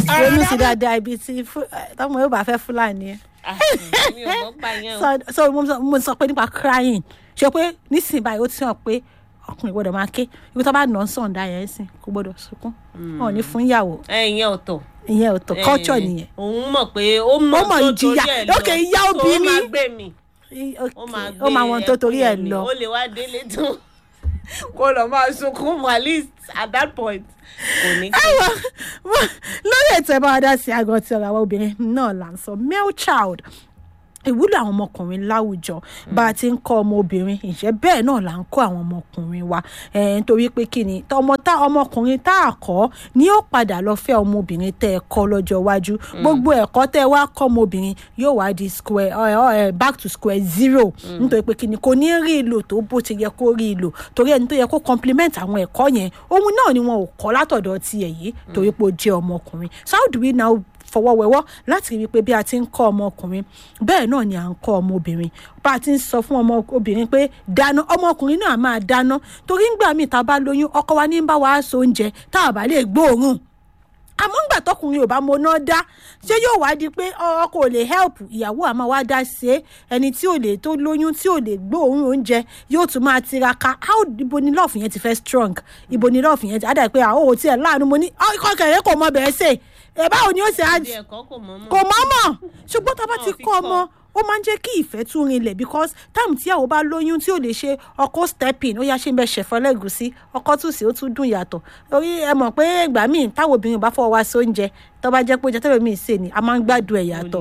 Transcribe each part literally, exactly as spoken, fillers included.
ronú sí dáadáa ibi tí tọ́mọ yóò bá fẹ́ Fúlàní ẹ̀. mi ò mọ̀ gbà yẹn o. so mo sọ pé nípa crying ṣe pé nísìnyí báyìí ó ti hàn pé ọkùnrin gbọ́dọ̀ máa ké ibi tó bá nà án sàn dá yẹn sìn kó gbọ́dọ̀ sunkún wọn ò ní fún ìyàwó. ẹ ìyẹn ọ̀tọ̀. ìyẹn ọ̀tọ̀ culture nìyẹn. òun mọ̀ pé ó mọ̀ tó torí ẹ̀ lọ ok ìyá òbí mi ó máa gbé mi ó máa wọn tó torí ẹ̀ lọ. ó lè wá délé tó kó lọ máa sunkún at least at that point kò ní kí. lórí ètò ẹ̀ bá wá dá sí àgọ́ tí ọ̀rọ̀ àwọn obìnrin náà là ń sọ male child ìwúlò àwọn ọmọkùnrin láwùjọ bá a ti ń kọ́ ọmọbìnrin ìṣe bẹ́ẹ̀ náà là ń kọ́ àwọn ọmọkùnrin wa nítorí pé kí ni ọmọ tá ọmọkùnrin tá a kọ́ ni ó padà lọ fẹ́ ọmọbìnrin tẹ́ ẹ kọ́ lọ́jọ́ iwájú gbogbo ẹ̀kọ́ tẹ́ ẹ wá kọ́ ọmọbìnrin yóò wá di square uh, uh, back to square zero nítorí pé kí ni kò ní rí ìlò tó bó ti yẹ kó rí ìlò torí ẹni tó yẹ kó complement àwọn ẹ̀kọ́ yẹn ohun náà ni wọn ò kọ́ látọ̀dọ̀ tiẹ̀ yìí torí pé ó jẹ́ ọmọkùnrin so how do we now fọwọ́wẹ́wọ́ láti rí i pé bí a ti ń kọ́ ọmọkùnrin bẹ́ẹ̀ náà ni à ń kọ́ ọmọbìnrin bá a ti ń sọ fún ọmọbìnrin pé dáná ọmọkùnrin náà máa dáná torí ńgbà míì tá a bá lóyún ọkọ wa ní bá wa so oúnjẹ tá a bá lè gbóòórùn àmọ́ ńgbà tọkùnrin ò bá mọná dá ṣé yóò wá di pé ọkọ ò lè help ìyàwó àmọ́ wá dá ṣe ẹni tí ò lè tó lóyún tí ò lè gbóòórùn oúnjẹ yóò tún máa tiraka how ibo ni love yẹn ti fẹ́ strong ibo ni love yẹn ti á dà pé àwọn ò tiẹ̀ láàánú mo ní ọkọ kẹrẹ kò mọ bẹ̀rẹ̀ sè ẹ báwo ni ó ṣe á kò mọ́ mọ̀ ṣùgbọ́n tá a bá ti kọ́ ọmọ ó máa ń jẹ́ kí ìfẹ́ tún rinlẹ̀ because táìmù tí àwọn bá lóyún tí ò lè ṣe ọkọ step in ó yá ṣe ń bẹ ṣẹ̀fọ́ lẹ́gùsí ọkọ tún sí ó tún dùn yàtọ̀ torí ẹ mọ̀ pé ìgbà míì táwọn obìnrin bá fọwọ́ wá sí oúnjẹ tó bá jẹ́ pé oúnjẹ tẹ́lẹ̀ mi ṣe ni a máa ń gbádùn ẹ̀ yàtọ̀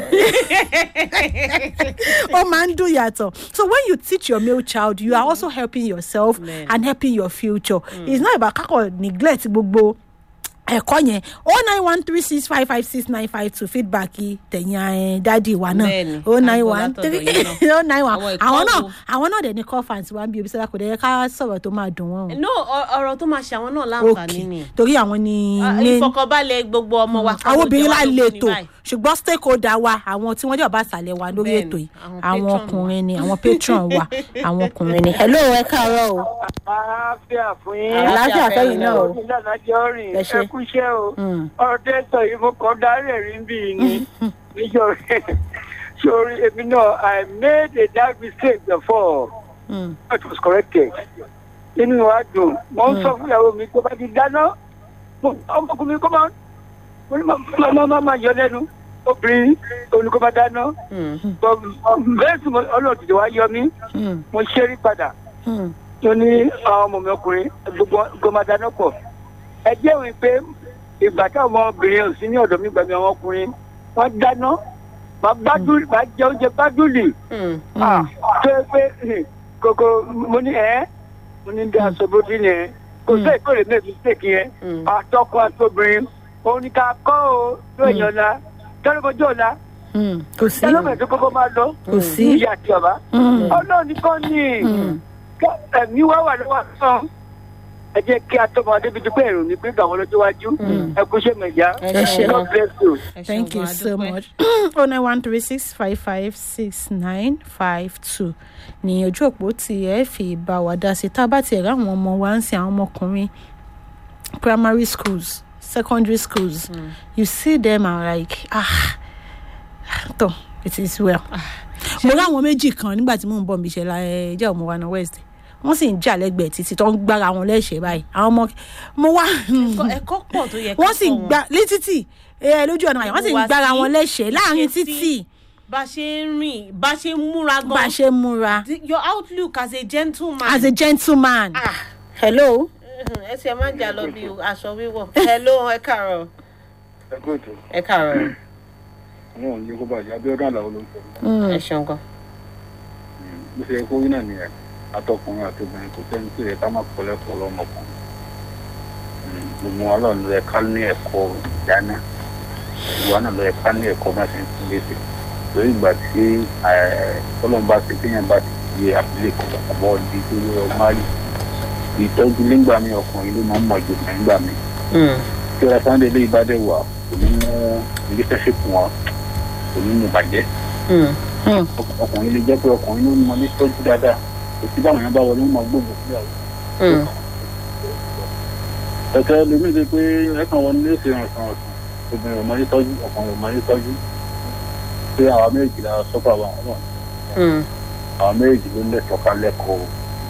ó máa ń dùn yàtọ̀ so when you teach your male child you are also helping yourself Man. and helping your future mm. it's not about kakọ neglect gbogbo ẹ̀kọ́ yẹn o nine one three six five five six nine five two feedback tẹ̀yìn dádì wa náà o nine one three o nine one àwọn náà àwọn náà dẹ̀ ní call fans wa ń bí Obísọ́lá kò dẹ̀ ká sọ̀rọ̀ tó máa dùn wọ́n. no ọ̀rọ̀ tó máa ṣe àwọn náà láǹfààní ni. torí àwọn ni. ìfọkànbalẹ̀ gbogbo ọmọ wa. àwọn obìnrin la lè tò ṣùgbọ́n stakeholder wa àwọn tí wọ́n jẹ́ ọba àṣàlẹ̀ wa lórí ètò yìí àwọn ọkùnrin ni àwọn patron wa àwọn ọkùnrin ni. hello ẹ káàárọ̀ o. àlàáfíà fún yín. àlàáfíà fẹ́yìn náà o. ẹ ṣe kúṣẹ́ o ọ̀rọ̀ tẹ́tọ̀ yìí mo kọ́ dárí ẹ̀rí ń bì í ní nítorí sórí èmi náà I made a dark mistake before mm. it was corrected inú wa dùn mo ń sọ fún ìyàwó mi tó bá ti dáná ọmọkùnrin kó máa máa máa máa yọ lẹ́nu obìnrin olùkọ́ bá dáná bẹ́ẹ̀ sì ọlọ́run ti wá yọ mí mo ṣẹ́rí padà tó ní àwọn ọmọ mi ọkùnrin gbogbo máa dáná pọ̀ ẹ jẹ́ wí pé ìgbà táwọn ọmọbìnrin ò sí ní ọ̀dọ̀ mi gbàgbé àwọn ọkùnrin wọ́n dáná máa jẹ oúnjẹ gbádùlì tó yẹ pé kòkò mo ní ẹ́ mo ní bí aṣọ bó dín yẹn kò sí ìkórè mẹ́fì sèkì yẹn àtọkọ àtobìnrin òun ni ká kọ́ o tó èèyàn la tẹ́lifọ̀jọ́ ọ̀la tẹ́lifọ̀jọ́ tó kọ́kọ́ máa lọ ìyá àti ọ̀bá ọlọ́run nìkan ní ẹ̀mí wá wà lọ́wọ́ àtọ́ ẹ jẹ́ kí a tọ́mọ débi dúpẹ́ èrò ní pé àwọn ọlọ́jọ́ wájú ẹ kú ṣe mẹ̀já God bless you. Thank you so much. oh nine one three six five five six nine five two ní ojú òpó tí ẹ fi bá wa dá sí tá a bá ti ẹ̀rọ àwọn ọmọ wa ń sin àwọn ọmọkùnrin primary schools secondary schools mm. you see them and like ah tó it is well. mo rí àwọn méjì kan nígbà tí mò ń bọ̀ mi ṣe la ẹ jẹ́ ọmọ wa náà Wednesday wọ́n sì ń jà lẹ́gbẹ̀ẹ́ títí tó ń gbára wọn lẹ́sẹ̀ báyìí àwọn ọmọ mo wá ẹ̀kọ́ pọ̀ tó yẹ ká wọ́n sì ń gbá létítì lójú ọ̀nà àyè wọ́n sì ń gbára wọn lẹ́sẹ̀ láàrin títì. bá ṣe ń rìn bá ṣe ń múra gan. bá ṣe ń múra. your outlook as a gentleman. as a gentleman. Ah. hello. ẹ ṣe máa ń jà lọ bí aṣọ wíwọ̀. hello ẹ káàárọ̀. ẹ kú ètò. ẹ káàárọ̀. àwọn ò ní kó bàjẹ́ Abíọ́dún Àlàó ló ń sọ. ẹ ṣeun gan. bó ṣe kó rí náà nìyẹn atọkùnrin àti obìnrin kò sẹ́ni tí ẹ ká má kọ́ lẹ́kọ̀ọ́ lọ́mọkùnrin gbogbo wa náà ló yẹ ká ní ẹ̀kọ́ ìdáná gbogbo wa náà ló yẹ ká ní ẹ̀kọ́ bá ṣe ń tún léṣe lórí ìgbà tí ọlọ́run bá ṣe téèyàn bá ti di àpilẹ̀kọ̀ àbọ̀ di tó yẹ ọmọ àlè ìtọ́jú nígbà mi ọkùnrin ló máa ń mọ̀ ju nígbà mi tí ọ̀rọ̀ sáńdé lè bá dẹ̀ wà kò ní mú relationship wọn kò ní mú bàjẹ́ ọkùnrin lè jẹ́ pé ọkùnrin ló ń mọ ní tọ́jú dáadáa òtí báwọn yẹn bá wọlé wọn máa gbógun síyàwó. ẹ̀kẹ́ lómi ṣe pé ẹ̀kan wọn ní èsì ìrànṣán ọ̀sán obìnrin ò máa ń tọ́jú ọkùnrin ò máa ń tọ́jú pé àwọn méjì la sọ́kọ̀ àwọn ọmọ àwọn méjì ló lẹ́tọ̀ọ́ ká lẹ́kọ̀ọ́.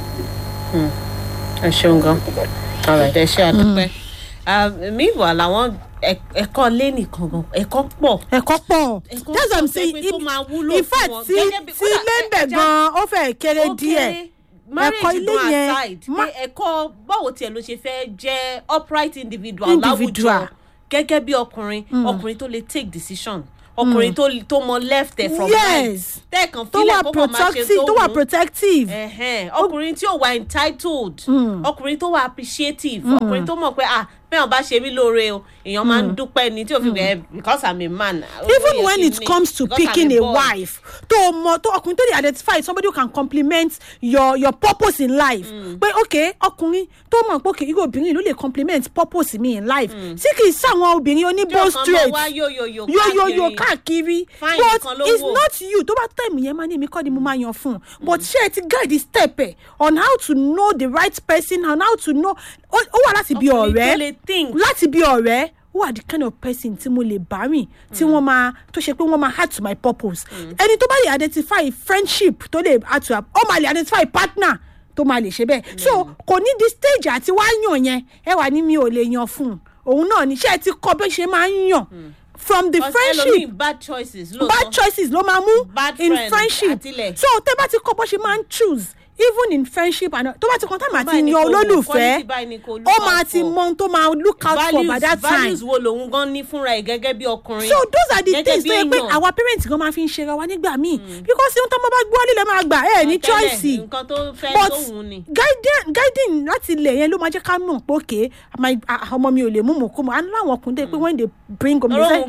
ẹ ṣeun gan ọ̀rọ̀ ẹ ṣe àdúpẹ́ meanwhile làwọn ẹ̀kọ́ lé nìkan gan ẹ̀kọ́ pọ̀. ẹ̀kọ́ pọ̀ that's what I'm saying in fact tí tí lẹ́ńbẹ̀ gan ó fẹ́ kéré díẹ̀ ẹ̀kọ́ ilé yẹn ẹ̀kọ́ báwo tiẹ̀ ló ṣe fẹ́ jẹ́ upright individual láwùjọ gẹ́gẹ́ bí ọkùnrin ọkùnrin tó lè take decision ọkùnrin tó tó mọ left ẹ from right tẹ́ẹ̀kan fílẹ̀ kó kàn máa ṣe tó wù tó wà protective ọkùnrin tí ò wà entitled ọkùnrin tó wà appreciative ọkùnrin tó mọ̀ pé ah bẹ́ẹ̀ bá ṣe mí lóore o èèyàn máa ń dúpẹ́ ni tí o fi bẹ́ẹ̀ because I'm a man. even when it comes to picking a wife tó mọ tó ọkùnrin tó dey identify somebody who can complement your your purpose in life pé ok ọkùnrin tó mọ̀ pé ok irú obìnrin ló lè complement purpose mi in life tí kì í sáwọn obìnrin oníbó straight yóyóyó káàkiri but it's not you tó bá tẹ̀mí yẹn máa ní èmi kọ́ ni mo máa yan fún un but ṣé ẹ ti guide step ẹ̀ on how to know the right person on how to know ó wà láti bí ọ̀rẹ́ láti bí ọ̀rẹ́ who are the kind of person tí mo lè bá rìn tí wọ́n máa tó ṣe pé wọ́n máa add to my purpose ẹni tó bá lè identify friendship tó lè add to ó máa lè identify partner tó máa lè ṣe bẹ́ẹ̀ so kò ní di stage àti wá yàn yẹn ẹ wà ní mi ò lè yan fún òun náà ní ṣé ẹ ti kọ́ bí ṣe máa ń yàn from the friendship bad choices bad choices ló máa mú in friendship so tẹ́ bá ti kọ́ bó ṣe máa ń choose even in friendship and tó bá ti kàn tá máa ti yan olólùfẹ́ ó máa ti mọ ohun tó máa look out for by that time. values wo lòun gan ní fúnra ẹ̀ gẹ́gẹ́ bí ọkùnrin. so those are the things tó yẹ pé our parents gan máa fi ń ṣe ra wa nígbà míì because ohun tó máa bá gbọ́ lílẹ̀ máa gbà ẹ̀ ní choice but guiding láti ilẹ̀ yẹn ló máa jẹ́ ká mọ̀ pé òkè ọmọ mi ò lè mú mọ̀ kó mọ̀ à ń láwọn ọkùnrin pé when they bring omi ṣe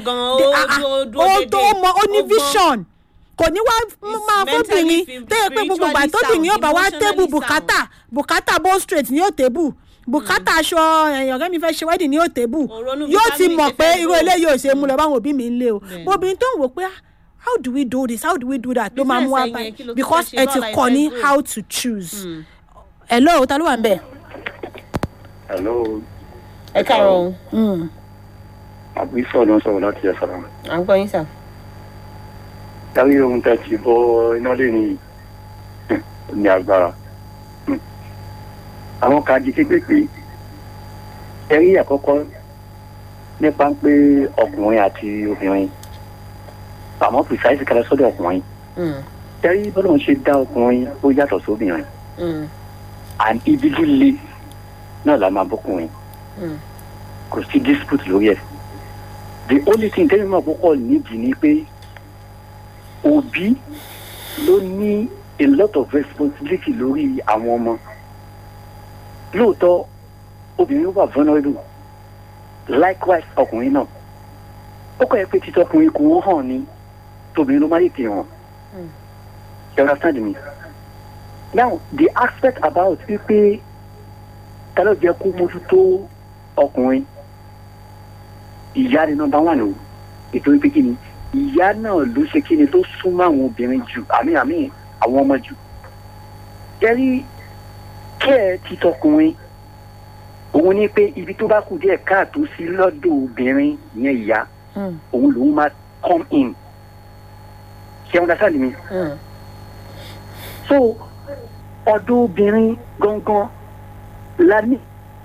ó tó mọ ó ní vision kò ní wá máa fóbìnrin tó yẹ pé gbogbo ìgbà tóbìnrin yóò bá wá tébù bùkátà bùkátà bone straight ni yóò tébù bùkátà aṣọ ọ̀rẹ́ mi fẹ́ ṣe wedding ni yóò tébù yóò ti mọ̀ pé irú eléyìí ò ṣe mú lọ báwọn òbí mi ń lé o obìnrin tó ń wò pé how do we do this how do we do that ló máa mú wá báyìí because ẹ ti kọ́ ní how to choose. hello ta ló wà ń bẹ̀. hello. ẹ káàárọ̀ o. àbí sọ̀rọ̀ sọ̀rọ̀ láti ẹ̀ sọ̀rọ̀. à ń gbọ́ yín sà. dárí ohun tẹ́ ti bọ́ iná lé ní ní agbára àwọn kan jí pépèpé ẹ̀rí àkọ́kọ́ nípa pé ọkùnrin àti obìnrin àmọ́ precise kẹlẹ́ sọ́dọ̀ ọkùnrin ẹ̀rí bọ́lá ń ṣe dá ọkùnrin ó yàtọ̀ sóbìnrin and ibi líle náà la máa bọ́kùnrin kò sí dispute lórí ẹ̀ the only thing tẹ́lẹ̀ náà kọ́kọ́ nídìí ni pé òbí ló ní a lot of responsibility lórí àwọn ọmọ lóòótọ́ obìnrin wà vulnerable likewise ọkùnrin náà ó kọ́ ẹ pé títọ́ ọkùnrin kò hàn ní tóbìnrin ló má lè tè hàn you understand me now the aspect about pípé ta ló jẹ́ kó mójútó ọkùnrin ìyá ni number one o ètò ìpè kí ni ìyá náà ló ṣe kí ni tó súnmọ́ àwọn obìnrin jù àmì àmì àwọn ọmọ jù jẹ́rí kẹ́ ẹ ti tọkùnrin òun ní pé ibi tó bá kù díẹ̀ káàtó sí lọ́dọ̀ obìnrin yẹn ìyá òun lòun máa come in ṣé wọn dáṣà lèmi so ọ̀dọ̀ obìnrin gangan la ní.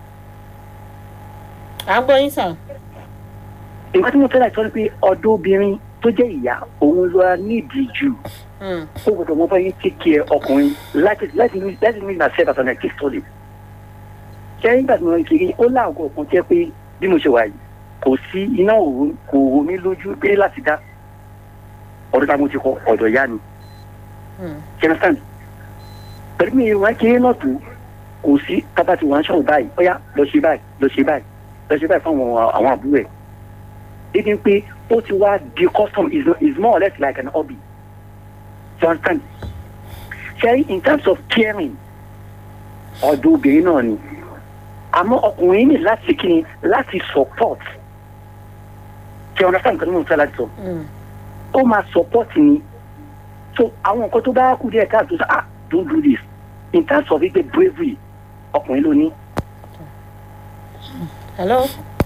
à ń gbọ́ yín sà. ìgbà tí mo fẹ́ láti sọ ni pé ọ̀dọ̀ obìnrin tó jẹ́ ìyá òun ló nídìí jù ó gbọ́dọ̀ mọ báyìí kéèké ọkùnrin láti láti láti ní ìgbà sẹ́ẹ̀bà sọ̀nà kí sọ́ọ̀lì ṣé nígbà tí mo kiri ó láàgọ̀ ọ̀kan jẹ́ pé bí mo ṣe wà yìí kò sí iná òru kò rò mí lójú pé láti dá ọdún tá a mo ti kọ ọ̀dọ̀ ìyá ni kẹ́nẹ́sán pẹ̀lú mi ìwọ̀n kéré náà tó kò sí tábà tí wọ́n ń ṣọ̀rọ̀ báyìí ó yá lọ ṣe báyìí lọ ṣe báyìí lọ ṣe báyìí fún àwọn àbúrò ẹ̀ dídí pé ó ti wá di custom is is more or less like an hobby you understand ṣe in terms of caring ọ̀dọ̀ obìnrin náà ni àmọ́ ọkùnrin ní láti kí ni láti support ṣe understand nǹkan tí mo fẹ́ láti sọ ó máa support ni so àwọn nǹkan tó bá kú díẹ̀ káàtó sọ ah don't do this in terms of wípé bravery ọkùnrin ló ní. hello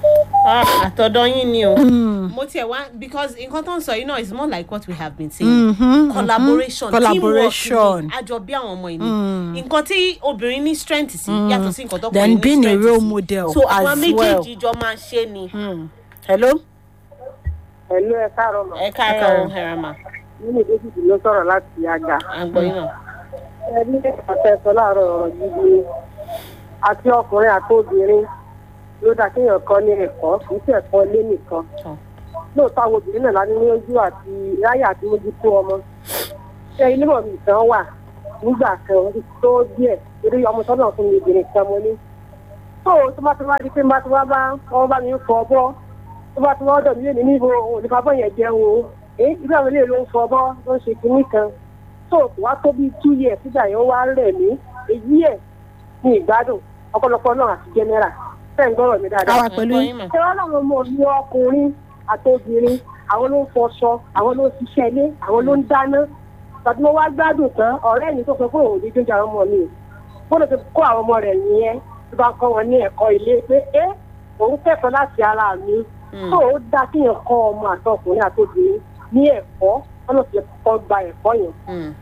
àtọ̀dọ̀ yín ni o. mo tiẹ̀ wá because nǹkan tó ń sọ yìí náà is more like what we have been saying. Mm-hmm, collaboration mm-hmm. collaboration teamwork àjọ bí àwọn ọmọ yìí ni nǹkan tí obìnrin ní strength sí yàtọ̀ sí nǹkan tó then kùnrin ní being a strength role sí. model so as àwọn well. méjèèjì jọ máa ṣe ni. hello. Hello, ẹ káàárọ̀ mà. ẹ káàárọ̀ o Herama. nínú ìdókòtò ló sọ̀rọ̀ láti àgbà. àgbọ̀ yìí náà. ẹ ní ọ̀sẹ̀ sọ láàárọ̀ ọ̀rọ̀ gidi àti ọkùnrin àti obìnrin ló dá kéèyàn kọ́ ní ẹ̀kọ́ kì í ṣe ẹ̀kọ́ lé nìkan. lóòótọ́ àwọn obìnrin náà láti ní ojú àti ráyà àti mójútó ọmọ. ṣé ilé mọ̀ mi kan wà nígbà kan tó díẹ̀ torí ọmọ sọ́nà fún mi obìnrin kan mo ní. tó tó bá ti wá di pé má ti wá bá ọmọ bá mi fọ ọbọ̀ tó bá ti wá ọ̀dọ̀ mi lé ní níbo òun nípa bọ́ yẹn jẹun o èyí ìgbà àwọn ilé ló ń fọ ọbọ̀ ló ń ṣe kinní kan. tó wá tó bí two years sígbà yẹn ó wá rẹ̀ mí èyí ẹ̀ ní ìgbádùn ọ̀pọ̀lọpọ̀ náà àti general fẹ́ẹ̀ ń gbọ́rọ̀ mi dáadáa. àwa pẹ̀lú ṣé wọ́n láwọn ọmọ mi ọkùnrin àtobìnrin àwọn ló ń fọṣọ àwọn ló ń ṣiṣẹ́ ilé àwọn ló ń dáná tàbí mo wá gbádùn tán ọ̀rẹ́ mi tó sọ fún òun dídúnjà àwọn ọmọ mi bọ́dọ̀ ti kó àwọn ọmọ rẹ̀ yẹn tó bá kọ́ wọn ní ẹ̀kọ́ ilé pé ẹ́ òun kẹ́kọ̀ọ́ láti ara mi tó ó dá kéèyàn kọ́ ọmọ àtọkùnrin àtobìnrin ní ẹ̀kọ́ ọ̀nà tí kọ́ gba ẹ̀kọ́ yẹn.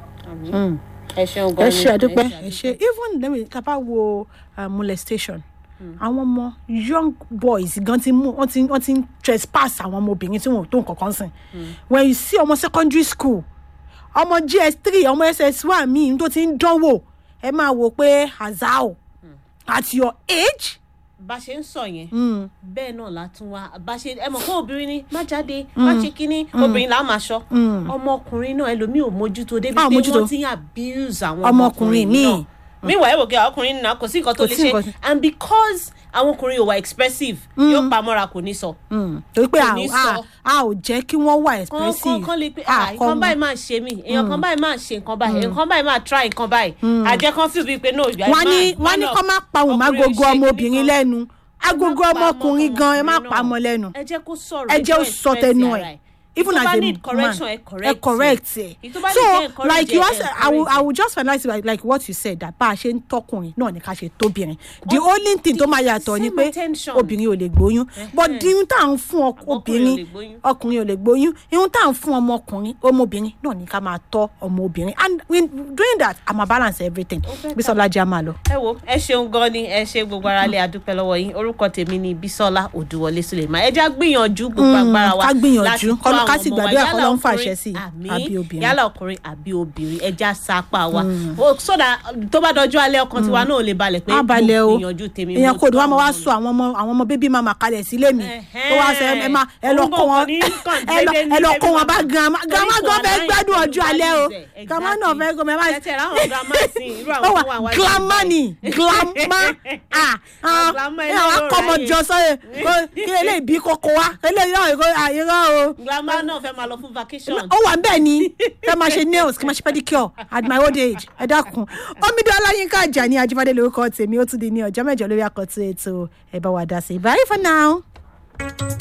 ẹ ṣeun gan-an ẹ ṣe àdúpẹ́ ẹ ṣe even lẹ́mi kápá wo molestation àwọn ọmọ young boys gan ti mú wọn ti wọn ti trespass àwọn ọmọbìnrin tí wọn ò tó nǹkan kan sìn when you see ọmọ secondary school ọmọ G S three ọmọ S S one míì tó ti ń dánwò ẹ máa wò pé azao at your age. bá ṣe ń sọ yẹn bẹ́ẹ̀ náà látún wá bá ṣe ẹ mọ̀ fún obìnrin ni má jáde má ṣe kínní obìnrin là á máa ṣọ́ ọmọkùnrin náà ẹlòmíì ò mójútó débi pé wọ́n ti ń abuse àwọn ọmọkùnrin míì meanwhile ẹ wò kí ọkùnrin náà kò sí nǹkan tó lè ṣe and because àwọn ọkùnrin ò wà expressive yóò pa mọ́ra kò ní sọ. torí pé a ò jẹ́ kí wọ́n wà expressive. kọ́ńkọ́n lè pe nǹkan báyìí máa ṣe mí èèyàn kan báyìí máa ṣe nǹkan báyìí nǹkan báyìí máa try nǹkan báyìí àjẹkán feel bíi pé no ìgbà wọ́n ní wọ́n ní kó má pa òun má gogo ọmọbìnrin lẹ́nu agogo ọmọkùnrin gan ẹ má pa mọ́ lẹ́nu ẹ jẹ́ kó sọ̀rọ̀ ẹ jẹ́ ó sọ tẹnu ẹ̀. even as a man ẹ correct ẹ so like you ask I will I will just finalize like, like what you said that bá a ṣe ń tọkùnrin náà ní ká ṣe tóbìnrin the only thing tó máa yàtọ̀ ni pé obìnrin ò lè gbóyún but ihun tá à ń fún obìnrin ọkùnrin ò lè gbóyún ihun tá à ń fún ọmọkùnrin ọmọbìnrin náà ní ká máa tọ́ ọmọbìnrin and when doing that I'm a balance everything Bísọ́lá jẹ́ àmà lọ. ẹ wo ẹ ṣeun gan ni ẹ ṣe gbogbo ara lé adúpẹ́ lọ́wọ́ yín orúkọ tèmi ni Bísọ́lá Odúwọlé Suleiman ẹ já gbìyànjú gbogbo agbára wa láti tọ́ àwọn ká sì gbàdúrà kọ́ ló ń fàṣẹ sí àbí obìnrin yálà ọkùnrin àbí obìnrin ẹja sápá wa sódà tó bá dọjú alẹ́ ọkàn tiwa náà ò lè balẹ̀ pé gbìyànjú tèmi èèyàn kò dùn wá máa wá sọ àwọn ọmọ àwọn ọmọ bébí máa kalẹ̀ sílé mi tó wá sẹ ẹ máa ẹ lọ kó wọn ẹ lọ kó wọn bá grandma grandma gan fẹ́ gbádùn ọjọ́ alẹ́ o grandma náà fẹ́ gbọ́ mẹ́fà ó wà grandma ni grandma ah ah ẹ wá kọ́ ọmọ jọ sọ́yẹ kí eléyìí bí kókó wa eléyìí náà ìrọ̀ o grandma náà fẹ́ máa lọ fún vacation. ó wà bẹ́ẹ̀ ni kí a máa ṣe nails kí a máa ṣe pedicure at my old age ẹ dákun Omidan Ọláyínká Àjàní Ajíbádé lórúkọ tèmi ó tún di ní ọjọ́ mẹ́jọ lórí àkọ́tún ètò ẹ bá wa dá sí bye for now.